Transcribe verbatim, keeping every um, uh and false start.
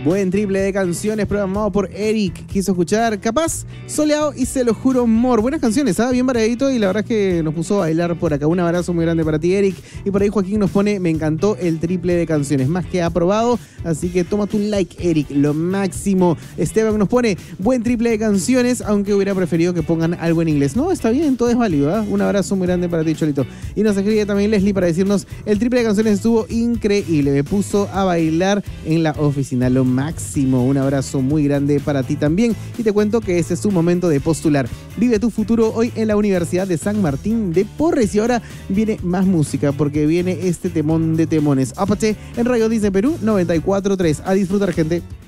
Buen triple de canciones programado por Eric. Quiso escuchar Capaz, Soleado y Se lo juro amor. Buenas canciones, ¿ah? Bien variadito y la verdad es que nos puso a bailar por acá. Un abrazo muy grande para ti, Eric. Y por ahí Joaquín nos pone, me encantó el triple de canciones. Más que aprobado, así que toma tu like, Eric. Lo máximo. Esteban nos pone, buen triple de canciones, aunque hubiera preferido que pongan algo en inglés. No, está bien, todo es válido, ¿ah? Un abrazo muy grande para ti, Cholito. Y nos escribe también Leslie para decirnos, el triple de canciones estuvo increíble. Me puso a bailar en la oficina. Lo máximo. Un abrazo muy grande para ti también. Y te cuento que ese es su momento de postular. Vive tu futuro hoy en la Universidad de San Martín de Porres. Y ahora viene más música porque viene este temón de temones. Apache en Radio Disney Perú noventa y cuatro punto tres. A disfrutar, gente.